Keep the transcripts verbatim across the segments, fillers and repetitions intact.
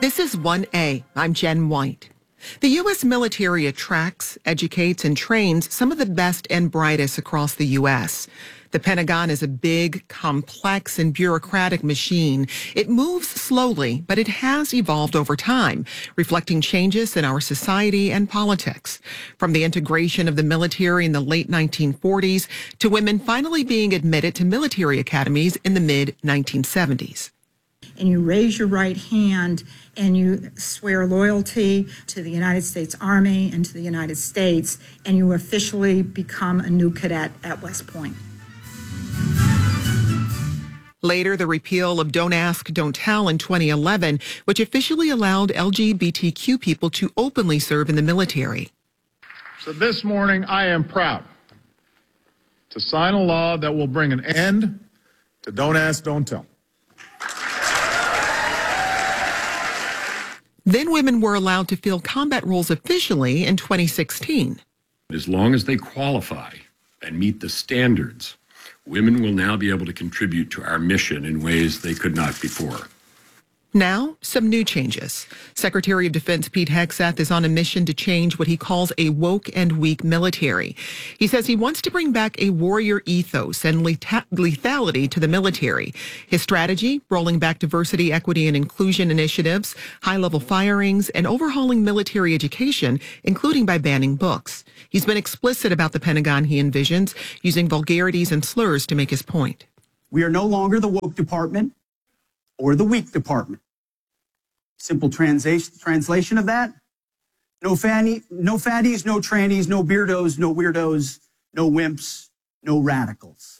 This is one A. I'm Jen White. The U S military attracts, educates, and trains some of the best and brightest across the U S. The Pentagon is a big, complex, and bureaucratic machine. It moves slowly, but it has evolved over time, reflecting changes in our society and politics. From the integration of the military in the late nineteen forties to women finally being admitted to military academies in the mid nineteen seventies. And you raise your right hand and you swear loyalty to the United States Army and to the United States, and you officially become a new cadet at West Point. Later, the repeal of Don't Ask, Don't Tell in twenty eleven, which officially allowed L G B T Q people to openly serve in the military. So this morning, I am proud to sign a law that will bring an end to Don't Ask, Don't Tell. Then women were allowed to fill combat roles officially in twenty sixteen. As long as they qualify and meet the standards, women will now be able to contribute to our mission in ways they could not before. Now, some new changes. Secretary of Defense Pete Hegseth is on a mission to change what he calls a woke and weak military. He says he wants to bring back a warrior ethos and leta- lethality to the military. His strategy, rolling back diversity, equity, and inclusion initiatives, high-level firings, and overhauling military education, including by banning books. He's been explicit about the Pentagon he envisions, using vulgarities and slurs to make his point. We are no longer the woke department or the weak department. Simple translation translation of that: no fanny, no fatties, no trannies, no beardos, no weirdos, no wimps, no radicals.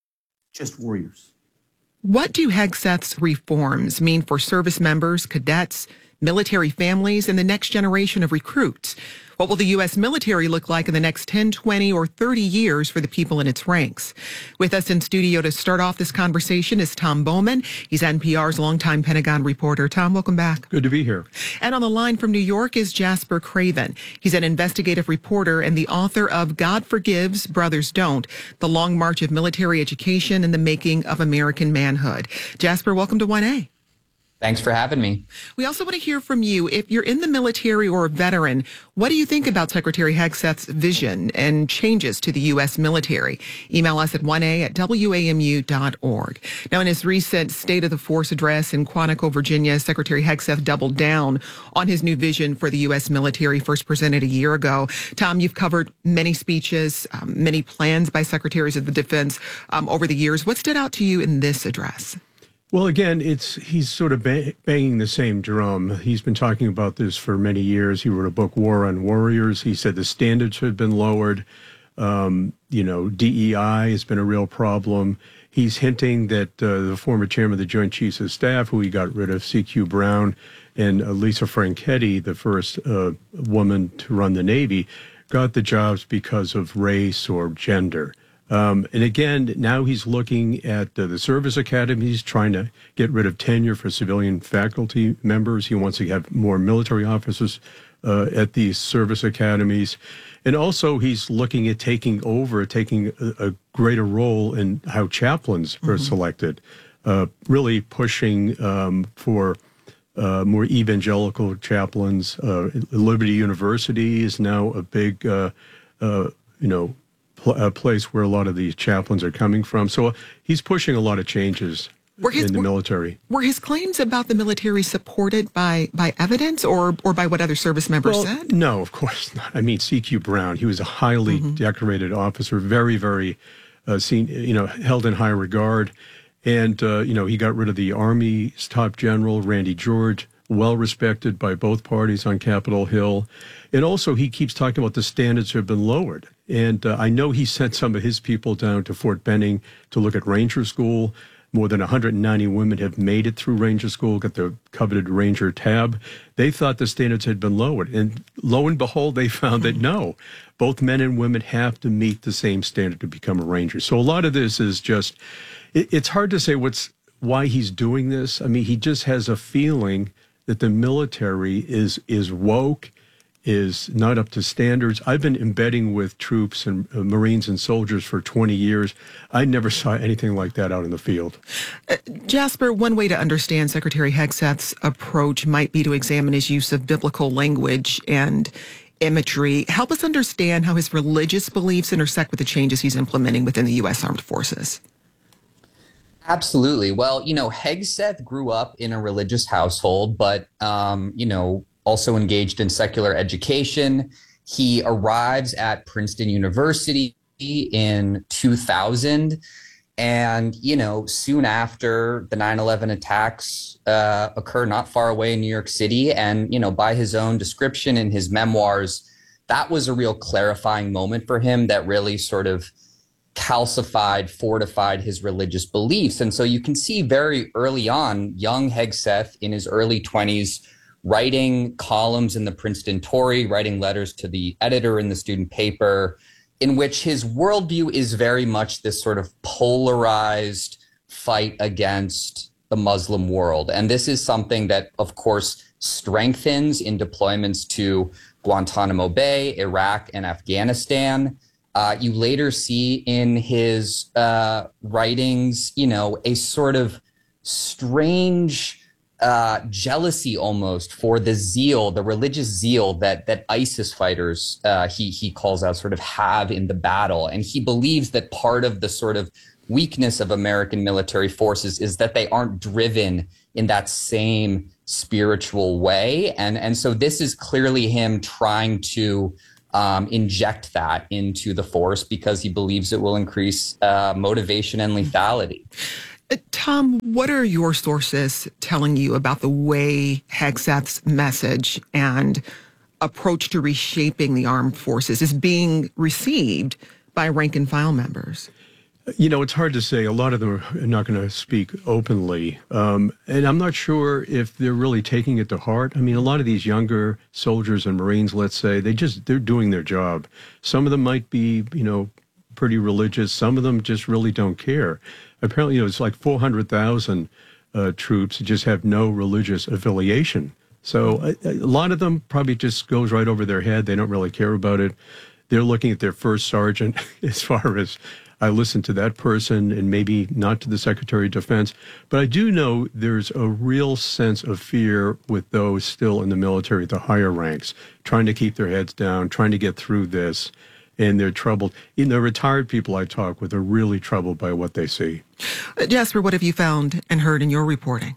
Just warriors. What do Hegseth's reforms mean for service members, cadets, military families, and the next generation of recruits? What will the U S military look like in the next ten, twenty, or thirty years for the people in its ranks? With us in studio to start off this conversation is Tom Bowman. He's N P R's longtime Pentagon reporter. Tom, welcome back. Good to be here. And on the line from New York is Jasper Craven. He's an investigative reporter and the author of God Forgives, Brothers Don't, The Long March of Military Education and the Making of American Manhood. Jasper, welcome to one A. Thanks for having me. We also want to hear from you. If you're in the military or a veteran, what do you think about Secretary Hegseth's vision and changes to the U S military? Email us at one A at W A M U dot org. Now, in his recent State of the Force address in Quantico, Virginia, Secretary Hegseth doubled down on his new vision for the U S military, first presented a year ago. Tom, you've covered many speeches, um, many plans by secretaries of the defense um, over the years. What stood out to you in this address? Well, again, it's he's sort of banging the same drum. He's been talking about this for many years. He wrote a book, War on Warriors. He said the standards have been lowered. Um, you know, D E I has been a real problem. He's hinting that uh, the former chairman of the Joint Chiefs of Staff, who he got rid of, C Q Brown, and uh, Lisa Franchetti, the first uh, woman to run the Navy, got the jobs because of race or gender. Um, and again, now he's looking at uh, the service academies, trying to get rid of tenure for civilian faculty members. He wants to have more military officers uh, at these service academies. And also he's looking at taking over, taking a, a greater role in how chaplains mm-hmm. are selected, uh, really pushing um, for uh, more evangelical chaplains. Uh, Liberty University is now a big, uh, uh, you know, a place where a lot of these chaplains are coming from. So uh, he's pushing a lot of changes his, in the military. Were, were his claims about the military supported by by evidence or or by what other service members well, said? No, of course not. I mean, C Q Brown, he was a highly mm-hmm. decorated officer, very, very, uh, seen, you know, held in high regard. And, uh, you know, he got rid of the Army's top general, Randy George, well respected by both parties on Capitol Hill. And also he keeps talking about the standards have been lowered. And uh, I know he sent some of his people down to Fort Benning to look at Ranger School. More than one hundred ninety women have made it through Ranger School, got the coveted Ranger tab. They thought the standards had been lowered. And lo and behold, they found that no, both men and women have to meet the same standard to become a Ranger. So a lot of this is just, it, it's hard to say what's why he's doing this. I mean, he just has a feeling that the military is is woke is not up to standards. I've been embedding with troops and uh, Marines and soldiers for twenty years. I never saw anything like that out in the field. Uh, Jasper, one way to understand Secretary Hegseth's approach might be to examine his use of biblical language and imagery. Help us understand how his religious beliefs intersect with the changes he's implementing within the U S Armed Forces. Absolutely. Well, you know, Hegseth grew up in a religious household, but, um, you know, also engaged in secular education. He arrives at Princeton University in two thousand. And, you know, soon after the nine eleven attacks uh, occur not far away in New York City. And, you know, by his own description in his memoirs, that was a real clarifying moment for him that really sort of calcified, fortified his religious beliefs. And so you can see very early on, young Hegseth in his early twenties, writing columns in the Princeton Tory, writing letters to the editor in the student paper, in which his worldview is very much this sort of polarized fight against the Muslim world. And this is something that, of course, strengthens in deployments to Guantanamo Bay, Iraq, and Afghanistan. Uh, you later see in his uh, writings, you know, a sort of strange uh, jealousy almost for the zeal, the religious zeal that that ISIS fighters, uh, he he calls out, sort of have in the battle. And he believes that part of the sort of weakness of American military forces is that they aren't driven in that same spiritual way. And, and so this is clearly him trying to Um, inject that into the force because he believes it will increase uh, motivation and lethality. Uh, Tom, what are your sources telling you about the way Hegseth's message and approach to reshaping the armed forces is being received by rank and file members? You know, it's hard to say. A lot of them are not going to speak openly. Um, and I'm not sure if they're really taking it to heart. I mean, a lot of these younger soldiers and Marines, let's say, they just, they're doing their job. Some of them might be, you know, pretty religious. Some of them just really don't care. Apparently, you know, it's like four hundred thousand uh, troops just have no religious affiliation. So a, a lot of them probably just goes right over their head. They don't really care about it. They're looking at their first sergeant as far as, I listen to that person and maybe not to the Secretary of Defense. But I do know there's a real sense of fear with those still in the military, the higher ranks, trying to keep their heads down, trying to get through this. And they're troubled. Even the retired people I talk with are really troubled by what they see. Uh, Jasper, what have you found and heard in your reporting?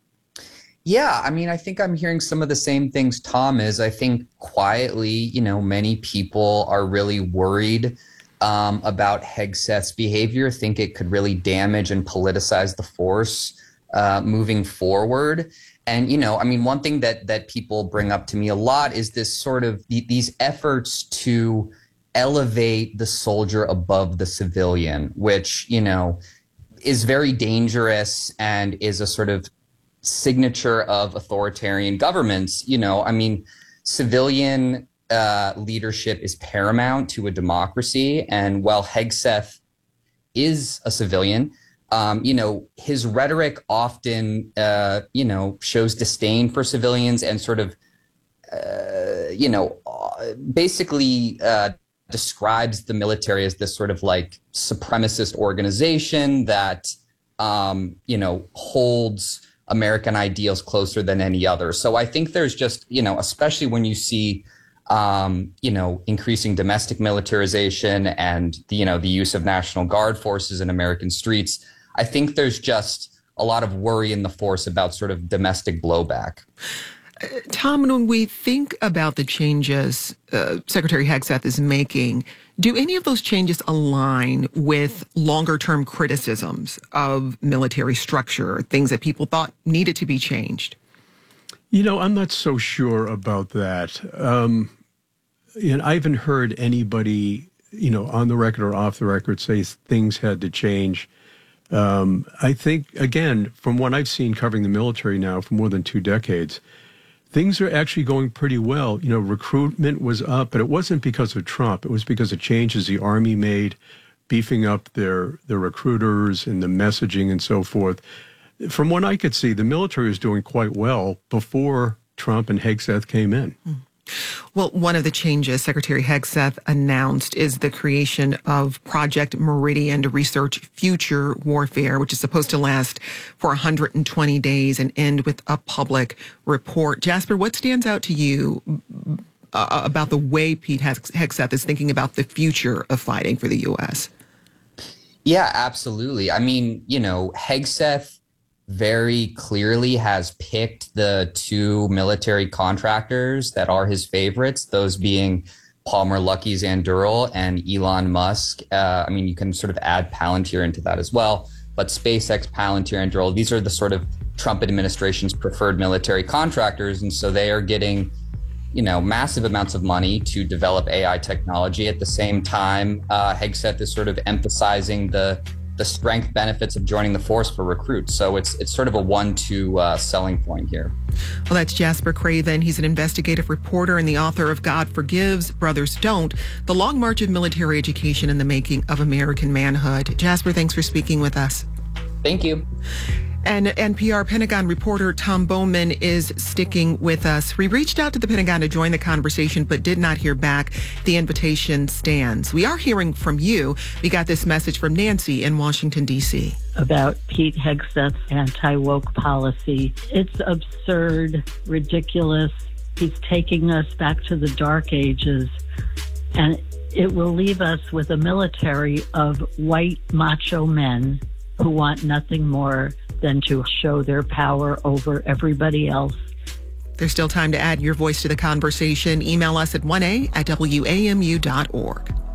Yeah, I mean, I think I'm hearing some of the same things Tom is. I think quietly, you know, many people are really worried Um, about Hegseth's behavior, think it could really damage and politicize the force uh, moving forward. And, you know, I mean, one thing that that people bring up to me a lot is this sort of th- these efforts to elevate the soldier above the civilian, which, you know, is very dangerous and is a sort of signature of authoritarian governments. You know, I mean, civilian Uh, leadership is paramount to a democracy. And while Hegseth is a civilian, um, you know, his rhetoric often, uh, you know, shows disdain for civilians and sort of, uh, you know, basically uh, describes the military as this sort of like supremacist organization that, um, you know, holds American ideals closer than any other. So I think there's just, you know, especially when you see Um, you know, increasing domestic militarization and, the, you know, the use of National Guard forces in American streets, I think there's just a lot of worry in the force about sort of domestic blowback. Uh, Tom, when we think about the changes uh, Secretary Hegseth is making, do any of those changes align with longer-term criticisms of military structure, things that people thought needed to be changed? You know, I'm not so sure about that. Um, and I haven't heard anybody, you know, on the record or off the record say things had to change. Um, I think, again, from what I've seen covering the military now for more than two decades, things are actually going pretty well. You know, recruitment was up, but it wasn't because of Trump. It was because of changes the Army made, beefing up their, their recruiters and the messaging and so forth. From what I could see, the military was doing quite well before Trump and Hegseth came in. Well, one of the changes Secretary Hegseth announced is the creation of Project Meridian to research future warfare, which is supposed to last for one hundred twenty days and end with a public report. Jasper, what stands out to you uh, about the way Pete Hegseth is thinking about the future of fighting for the U S? Yeah, absolutely. I mean, you know, Hegseth very clearly has picked the two military contractors that are his favorites, those being Palmer Luckey's Anduril and Elon Musk. Uh, I mean, you can sort of add Palantir into that as well, but SpaceX, Palantir, and Anduril, these are the sort of Trump administration's preferred military contractors. And so they are getting, you know, massive amounts of money to develop A I technology. At the same time, uh, Hegseth is sort of emphasizing the the strength benefits of joining the force for recruits. So it's it's sort of a one-two uh, selling point here. Well, that's Jasper Craven. He's an investigative reporter and the author of God Forgives, Brothers Don't, The Long March of Military Education and the Making of American Manhood. Jasper, thanks for speaking with us. Thank you. And N P R Pentagon reporter Tom Bowman is sticking with us. We reached out to the Pentagon to join the conversation, but did not hear back. The invitation stands. We are hearing from you. We got this message from Nancy in Washington, D C about Pete Hegseth's anti-woke policy. It's absurd, ridiculous. He's taking us back to the dark ages, and it will leave us with a military of white macho men who want nothing more than to show their power over everybody else. There's still time to add your voice to the conversation. Email us at one a at W A M U dot org.